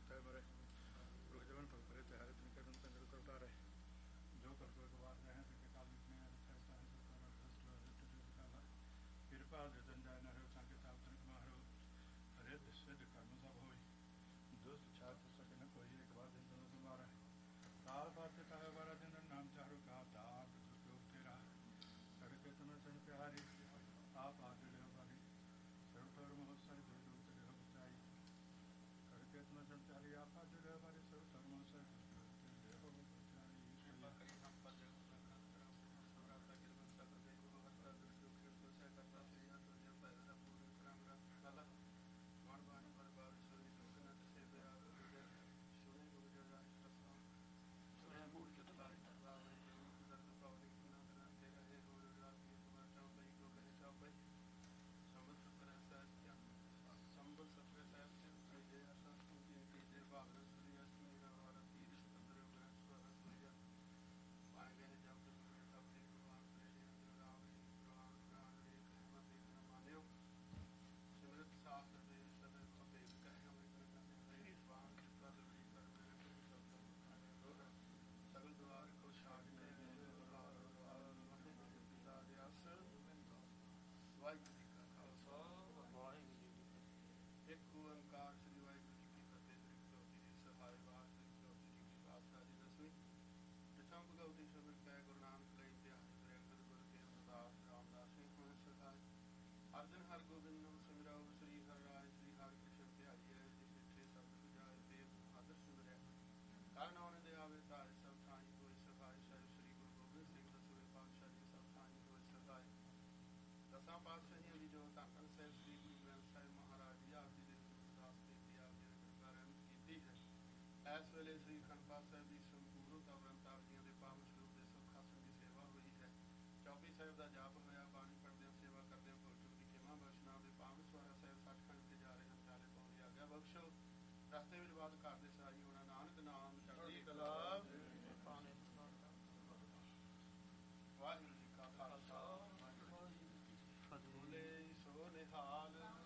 Tevere, Ruhdevan Pagpare, Tehare, Tinker, and Tangle Kotare, Joker, Govarda, the Catholic man, Kirpa, the Dana, Sankata, Maru, Red, the Shed, the Karmas of Hoy, those the child to second a Koya, Gavin, the Zamara, Talbata, Talavara, and Namcharuka, Dab, the Tera, Sarikatana, and Piari, Apa, the Levari, Sartor Mosai, the Lutai. Karikatna Santari Apa to the Varis of Thermosa, ਇੱਕ ਓੰਕਾਰ ਸ੍ਰੀ ਵਾਹਿਗੁਰੂ ਜੀ ਕੀ ਫਤਿਹ। ਸ੍ਰੀ ਜੋਤੀ ਦੀ ਸਹਾਇ ਵਾਸ ਸ੍ਰੀ ਜੋਤੀ ਜੀ ਕੀ ਪਾਤਸ਼ਾਹ ਜੀ ਦਸਵੀਂ ਦਸਾਂ ਭਗਉਤੀ ਸ਼ਬਦ ਪੈ ਗੁਰੂ ਨਾਨਕ ਲਈ ਧਿਆਨ ਕਰੇ ਅੰਗਦ ਗੁਰ ਕੇ ਅਰਦਾਸ ਰਾਮਦਾਸ ਜੀ ਕੋਲ ਸਹਾਇ ਅਰਜਨ ਹਰ ਗੋਬਿੰਦ ਨੂੰ ਸਿਮਰਾਓ ਸ੍ਰੀ ਹਰਿ ਰਾਇ ਸ੍ਰੀ ਹਰਿ ਕ੍ਰਿਸ਼ਨ ਧਿਆਈਐ ਜਿਸ ਇੱਥੇ ਸਬਦ ਬੁਝਾਏ ਦੇਵ ਬਹਾਦਰ ਸਿਮਰਿਆ ਕਰਨ ਆਉਣ ਦੇ ਆਵੇ ਧਾਰੇ ਸਭ ਥਾਈ ਹੋਏ ਸਹਾਇ ਸਾਹਿਬ ਸ੍ਰੀ ਗੁਰੂ ਗੋਬਿੰਦ ਸਿੰਘ ਦਸਵੇਂ ਪਾਤਸ਼ਾਹ ਜੀ ਸਭ ਥਾਈ ਹੋਏ ਸਹਾਇ ਦਸਾਂ ਪਾਤਸ਼ਾਹੀਆਂ ਦੀ ਜੋ ਧੰਨ ਸਾਹਿਬ ਸ੍ਰੀ ਗੁਰੂ ਗ੍ਰੰਥ ਸਾਹਿਬ ਮਹਾਰਾਜ ਜੀ ਆਪ ਜੀ ਦੇ ਦਾਸ ਕੀਤੀ ਆਪ ਜੀ ਨੇ ਕਿਰਪਾ ਰਹਿਮਤ ਕੀਤੀ ਹੈ। ਇਸ ਵੇਲੇ ਸ੍ਰੀ ਅਖੰਡ ਪਾਠ ਸਾਹਿਬ ਦੀ ਸੰਪੂਰਨ ਅਵਰੰਤ ਆਪ ਜੀਆਂ ਦੇ ਪਾਵਨ ਸਰੂਪ ਦੇ ਸੁੱਖ ਆਸਣ ਦੀ ਸੇਵਾ ਹੋਈ ਹੈ। ਚੌਪਈ ਸਾਹਿਬ ਦਾ ਜਾਪ